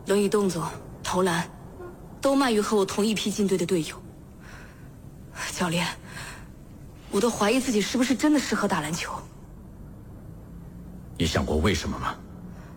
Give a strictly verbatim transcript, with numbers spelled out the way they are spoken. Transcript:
轮椅动作、投篮，都慢于和我同一批进队的队友。教练，我都怀疑自己是不是真的适合打篮球。 你想过为什么吗？